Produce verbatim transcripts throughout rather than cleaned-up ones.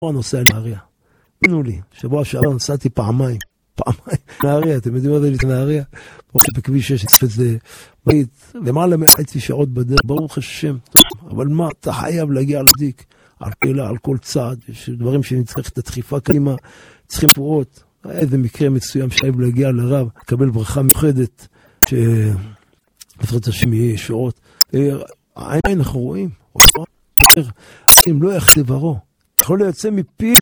פה נוסע לנהריה. תנו לי, שבוע שעבר נסעתי פעמיים. פעמיים. נהריה, אתם יודעים מה זה לי נהריה? בכביש שש, זה בית, למעלה מעייתי שעות בדרך, ברוך השם. אבל מה, אתה חייב להגיע לדיק, על פעילה, על כל צעד, יש דברים שנצטרך את הדחיפה קדימה, צריכים פורות. איזה מקרה מסוים שחייב להגיע לרב, לקבל ברכה מיוחדת, שלפחות השם יהיה ישועות. העין אנחנו רואים, אם לא יחד דברו, יכול ליוצא מפי,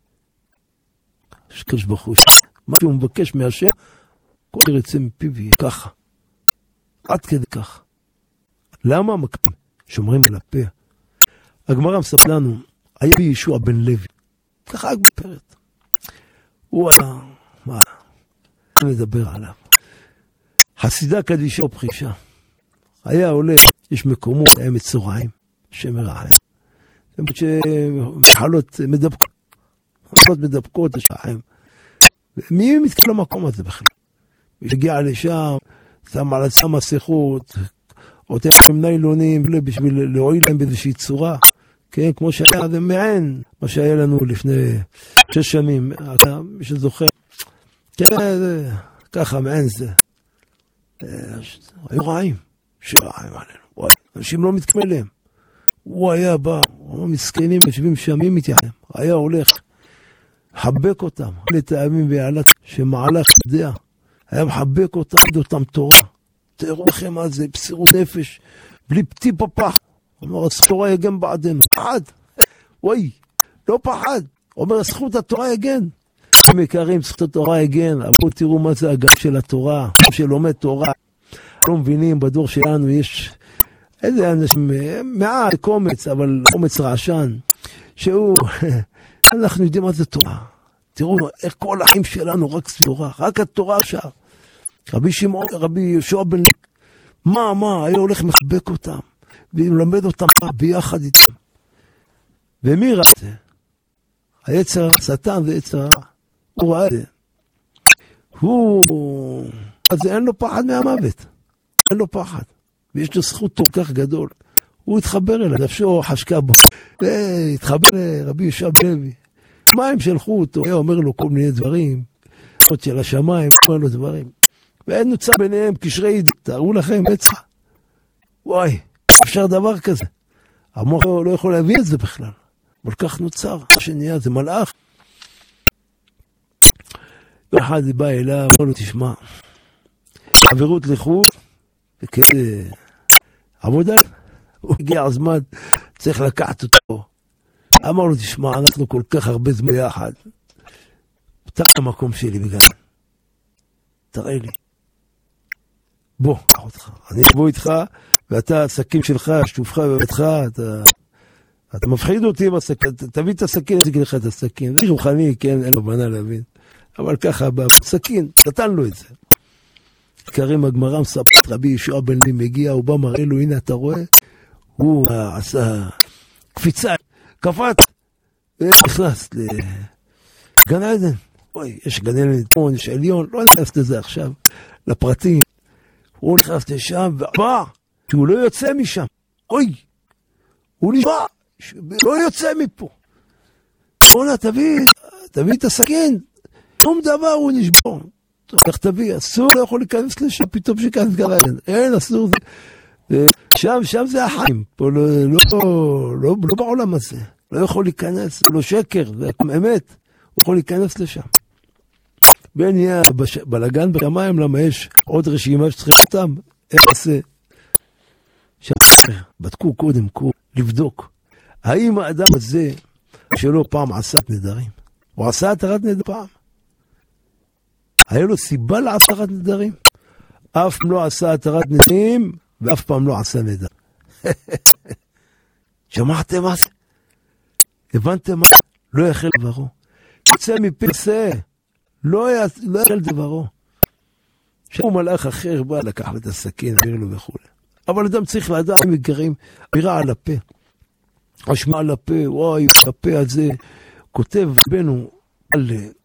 שקש בחוש, מה שהוא מבקש מהשם, כל יוצא מפי ויהיה ככה, עד כדי כך. למה מקפים? שומרים על הפה. הגמרא מספר לנו, היה בי ישוע בן לוי, ככה הגפרת. הוא היה, מה, נדבר עליו. חסידה קדישה או פחישה. היה עולה, יש מקומות, היה מצורעים, שמרעיים. זאת אומרת שחלות מדבקות, חלות מדבקות השעיים. מי מתקל למקום הזה בכלל? הגיע לשם, שם על עצם מסכות, אותם עם ניילונים, בשביל להועיל להם באיזושהי צורה. כן, כמו שהיה, זה מעין, מה שהיה לנו לפני שש שנים, מי שזוכר. כן, זה, ככה, מעין זה. היו רעים, שרעים עלינו. אנשים לא מתקמל להם. הוא היה בא, מסכנים, יושבים שמים מתייחם. היה הולך, חבק אותם, לטעמים ויעלת, שמעלה חדיה. היה מחבק אותם, עד אותם תורה. תראו לכם מה זה, בסירות נפש, בלי פתי פפח. אומר, התורה יגן בעדנו. פחד. וואי, לא פחד. אומר, זכות התורה יגן. הם יקרים, זכות התורה יגן. אבל תראו מה זה הגן של התורה. שלומד תורה. לא מבינים, בדור שלנו יש איזה אנשים, מעט קומץ, אבל קומץ רעשן. שהוא, אנחנו יודעים מה זה תורה. תראו איך כל החיים שלנו רק תורה. רק התורה עכשיו. רבי שמעון, רבי יהושע בן לוי. מה, מה, היה הולך מחבק אותם. ולמד אותם ביחד איתם. ומי ראה את זה? היצר, השטן זה יצר, הוא ראה את זה. הוא, אז אין לו פחד מהמוות. אין לו פחד. ויש לו זכות כל כך גדול. הוא התחבר אליו, נפשו חשקה בו. והתחבר לרבי יהושע בן לוי. מה הם שלחו אותו? היה אומר לו כל מיני דברים. עוד של השמיים, אומר לו דברים. ואין נוצר ביניהם קשרי ידיד. תראו לכם, יצר. וואי. אפשר דבר כזה. המוח לא יכול להבין את זה בכלל. אבל כך נוצר. מה שנהיה זה מלאך. אחד בא אליו, אמר לו, תשמע, חברות לחוץ, וכאלה עבודה. הוא הגיע הזמן, צריך לקחת אותו. אמר לו, תשמע, אנחנו כל כך הרבה זמן ביחד. תראה המקום שלי בגן. תראה לי. בוא, קח אותך. אני אבוא איתך, ואתה, הסכין שלך, שטופך בביתך, אתה, אתה מפחיד אותי עם הסכין, תביא את הסכין, אני אגיד לך את הסכין. זה רוחני, כן, אין לו בנה להבין. אבל ככה, בסכין, נתן לו את זה. קרים הגמרא מספרת, רבי יהושע בן לוי מגיע, הוא בא מראה לו, הנה אתה רואה, הוא עשה קפיצה, קפץ, ונכנס לגן עדן. אוי, יש גן עדן, יש עליון, לא נכנס לזה עכשיו, לפרטים. הוא נכנס לשם, ובא, שהוא לא יוצא משם. אוי, הוא נשבע, לא יוצא מפה. בוא'נה, תביא, תביא את הסכין, שום דבר הוא נשבע. איך תביא, אסור, לא יכול להיכנס לשם, פתאום שכנס גרעין. אין, אסור. שם, שם זה החיים. פה לא, לא, לא, לא בעולם הזה. לא יכול להיכנס, לא שקר, זה אמת. הוא יכול להיכנס לשם. בין יהיה בלגן בשמיים, למה יש עוד רשימה שצריכים אותם, איך עושה? בדקו קודם כל, לבדוק. האם האדם הזה, שלא פעם עשה נדרים? הוא עשה התרת נדר פעם? היה לו סיבה לעשרת נדרים? אף פעם לא עשה התרת נדרים, ואף פעם לא עשה נדר. שמעתם מה זה? הבנתם מה זה? לא יחל דברו. יצא מפרסה. לא יחל דברו. שהוא מלאך אחר בא לקח את הסכין, אמר לו וכו'. אבל אדם צריך לדעת מגרים, אמירה על הפה. אשמה על הפה, וואי, הפה הזה, כותב בנו על